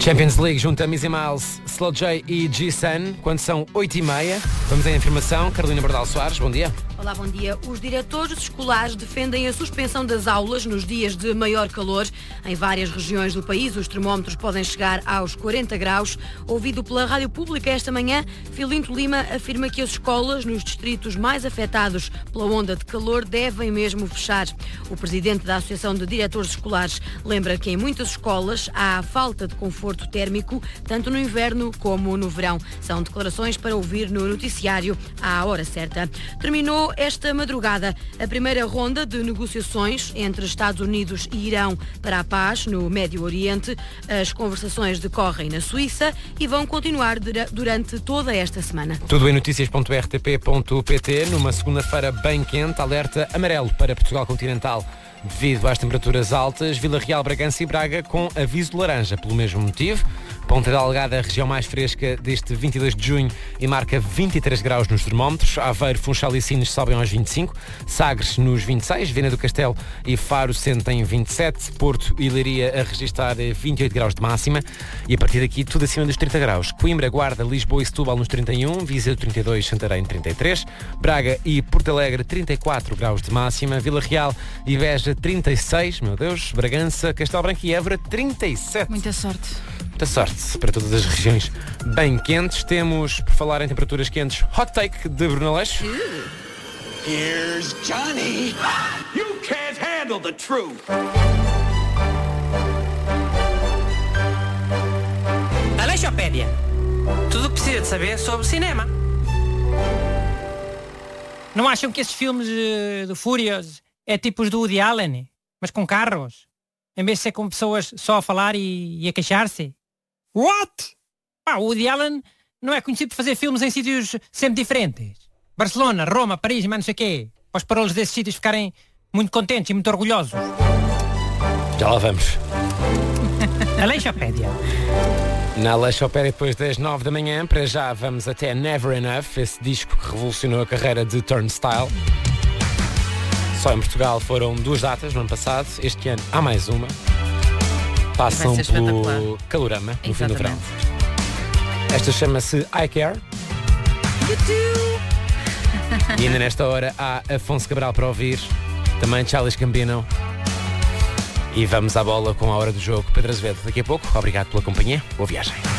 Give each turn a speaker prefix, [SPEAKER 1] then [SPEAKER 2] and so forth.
[SPEAKER 1] Champions League junto a Missy Miles, Slow J e G-Sun, quando são 8h30. Vamos à informação. Carolina Bordal Soares, bom dia.
[SPEAKER 2] Olá, bom dia. Os diretores escolares defendem a suspensão das aulas nos dias de maior calor. Em várias regiões do país, os termómetros podem chegar aos 40 graus. Ouvido pela Rádio Pública esta manhã, Filinto Lima afirma que as escolas nos distritos mais afetados pela onda de calor devem mesmo fechar. O presidente da Associação de Diretores Escolares lembra que em muitas escolas há falta de conforto térmico, tanto no inverno como no verão. São declarações para ouvir no noticiário à hora certa. Terminou esta madrugada a primeira ronda de negociações entre Estados Unidos e Irão para a paz no Médio Oriente. As conversações decorrem na Suíça e vão continuar durante toda esta semana.
[SPEAKER 1] Tudo em notícias.rtp.pt. Numa segunda-feira bem quente, alerta amarelo para Portugal continental devido às temperaturas altas. Vila Real, Bragança e Braga com aviso de laranja pelo mesmo motivo. Ponta Delgada, a região mais fresca deste 22 de junho e marca 23 graus nos termómetros. Aveiro, Funchal e Sines sobem aos 25. Sagres nos 26. Viana do Castelo e Faro sentem 27. Porto e Leiria a registrar 28 graus de máxima. E a partir daqui tudo acima dos 30 graus. Coimbra, Guarda, Lisboa e Setúbal nos 31. Viseu 32, Santarém 33. Braga e Porto Alegre 34 graus de máxima. Vila Real e Beja 36. Meu Deus. Bragança, Castelo Branco e Évora 37.
[SPEAKER 3] Muita sorte.
[SPEAKER 1] Muita sorte para todas as regiões bem quentes. Temos, por falar em temperaturas quentes, Hot Take de Bruno Aleixo.
[SPEAKER 4] Here's Johnny. You can't handle the truth.
[SPEAKER 5] Aleixopédia. Tudo o que precisa de saber sobre cinema. Não acham que esses filmes do Furious é tipo os do Woody Allen, mas com carros? Em vez de ser com pessoas só a falar e a queixar-se? What? O Woody Allen não é conhecido por fazer filmes em sítios sempre diferentes. Barcelona, Roma, Paris, mas não sei o quê. Para os parolos desses sítios ficarem muito contentes e muito orgulhosos.
[SPEAKER 1] Já lá vamos.
[SPEAKER 5] Aleixopédia.
[SPEAKER 1] Na Aleixopédia, depois das 9 da manhã, para já vamos até Never Enough, esse disco que revolucionou a carreira de Turnstile. Só em Portugal foram 2 datas no ano passado. Este ano há mais uma. Passam pelo Calorama, no fim do verão. Esta chama-se I Care. E ainda nesta hora há Afonso Cabral para ouvir. Também Charles Gambino. E vamos à bola com a hora do jogo. Pedro Azevedo, daqui a pouco. Obrigado pela companhia. Boa viagem.